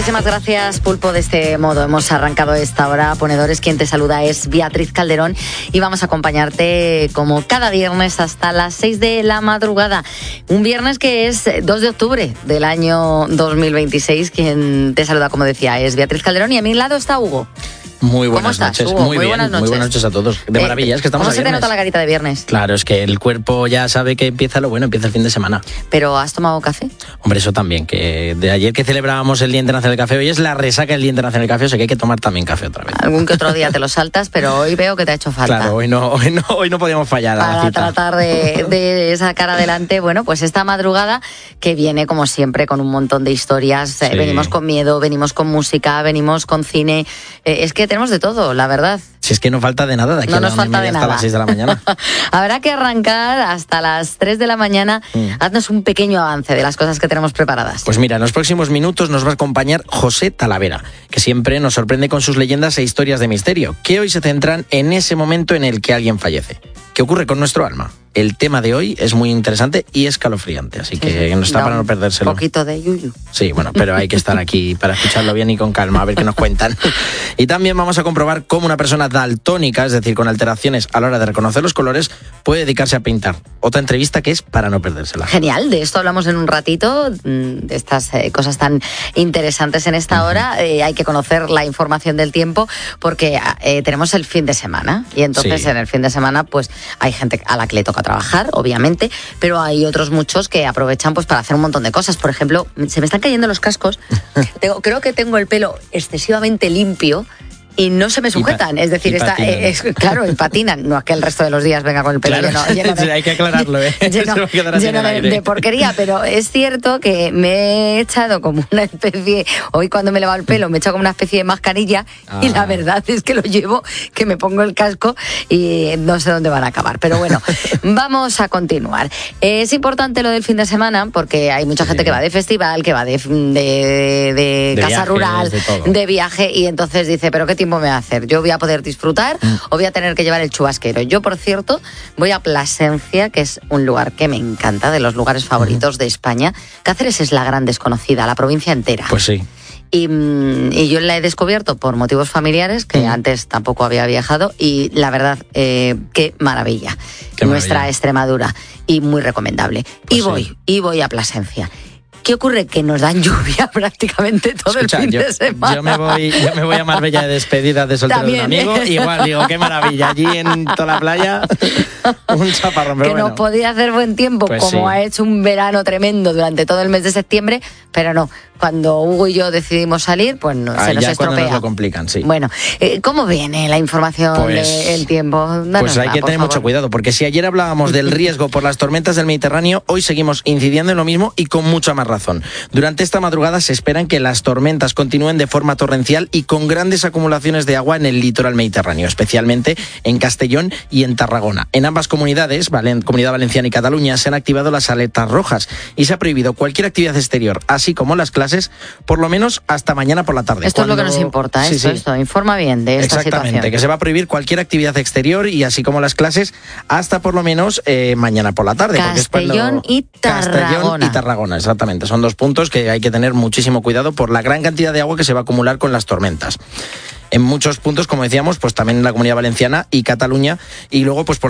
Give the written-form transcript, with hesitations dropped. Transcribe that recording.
Muchísimas gracias, Pulpo. De este modo hemos arrancado esta hora. Ponedores, quien te saluda es Beatriz Calderón y vamos a acompañarte como cada viernes hasta las 6 de la madrugada. Un viernes que es 2 de octubre del año 2026. Quien te saluda, como decía, es Beatriz Calderón y a mi lado está Hugo. Muy buenas noches, Hugo? muy bien, buenas noches. muy buenas noches a todos. De maravilla, es que estamos a ¿Cómo se te nota la carita de viernes? Claro, es que el cuerpo ya sabe que empieza lo bueno, empieza el fin de semana. ¿Pero has tomado café? Hombre, eso también, que de ayer que celebrábamos el Día Internacional del Café, hoy es la resaca del Día Internacional del Café, o sea que hay que tomar también café otra vez. Algún que otro día te lo saltas, pero hoy veo que te ha hecho falta. Claro, hoy no podíamos fallar a la cita. Para tratar de sacar adelante, bueno, pues esta madrugada que viene, como siempre, con un montón de historias. Sí. Venimos con miedo, venimos con música, venimos con cine. Es que tenemos de todo, la verdad. Si es que no falta de nada de aquí no a nos falta de hasta nada. las 6 de la mañana. Habrá que arrancar hasta las 3 de la mañana. Haznos un pequeño avance de las cosas que tenemos preparadas. Pues mira, en los próximos minutos nos va a acompañar José Talavera, que siempre nos sorprende con sus leyendas e historias de misterio, que hoy se centran en ese momento en el que alguien fallece. ¿Qué ocurre con nuestro alma? El tema de hoy es muy interesante y escalofriante, así que no está para no perdérselo. Un poquito de yuyu. Sí, bueno, pero hay que estar aquí para escucharlo bien y con calma, a ver qué nos cuentan. Y también vamos a comprobar cómo una persona daltónica, es decir, con alteraciones a la hora de reconocer los colores, puede dedicarse a pintar. Otra entrevista que es para no perdérsela. Genial, de esto hablamos en un ratito, de estas cosas tan interesantes en esta hora. Hay que conocer la información del tiempo porque tenemos el fin de semana y entonces en el fin de semana pues hay gente a la que le toca trabajar, obviamente, pero hay otros muchos que aprovechan pues para hacer un montón de cosas. Por ejemplo, se me están cayendo los cascos. Creo que tengo el pelo excesivamente limpio y no se me sujetan, es decir, claro, y patinan, no es que el resto de los días venga con el pelo lleno de, hay que aclararlo, lleno de porquería, pero es cierto que me he echado como una especie, hoy cuando me he lavado el pelo me he echado como una especie de mascarilla y la verdad es que lo llevo, que me pongo el casco y no sé dónde van a acabar, pero bueno, vamos a continuar. Es importante lo del fin de semana porque hay mucha gente que va de festival, que va de casa viaje, rural, de viaje y entonces dice, pero ¿qué tiempo me va a hacer? ¿Yo voy a poder disfrutar o voy a tener que llevar el chubasquero? Yo, por cierto, voy a Plasencia, que es un lugar que me encanta, de los lugares favoritos de España. Cáceres es la gran desconocida, la provincia entera. Pues sí. Y yo la he descubierto por motivos familiares, que antes tampoco había viajado, y la verdad, qué maravilla. Nuestra Extremadura, y muy recomendable. Pues y voy a Plasencia. ¿Qué ocurre? Que nos dan lluvia prácticamente todo el fin de semana. Yo me voy a Marbella de despedida de soltero de un amigo. Igual digo, qué maravilla. Allí en toda la playa, un chaparrón. Que nos podía hacer buen tiempo, pues como ha hecho un verano tremendo durante todo el mes de septiembre, pero no. Cuando Hugo y yo decidimos salir, pues se nos estropea. Cuando nos lo complican, sí. Bueno, ¿cómo viene la información del tiempo? Pues hay que tener mucho cuidado, porque si ayer hablábamos del riesgo por las tormentas del Mediterráneo, hoy seguimos incidiendo en lo mismo y con mucha más razón. Durante esta madrugada se esperan que las tormentas continúen de forma torrencial y con grandes acumulaciones de agua en el litoral mediterráneo, especialmente en Castellón y en Tarragona. En ambas comunidades, Comunidad Valenciana y Cataluña, se han activado las alertas rojas y se ha prohibido cualquier actividad exterior, así como las clases, por lo menos hasta mañana por la tarde. Esto es lo que nos importa, esto informa bien de esta situación. Exactamente, que se va a prohibir cualquier actividad exterior y así como las clases hasta por lo menos mañana por la tarde. Castellón y Tarragona. Castellón y Tarragona, exactamente. Son dos puntos que hay que tener muchísimo cuidado por la gran cantidad de agua que se va a acumular con las tormentas. En muchos puntos, como decíamos, pues también en la Comunidad Valenciana y Cataluña, y luego pues por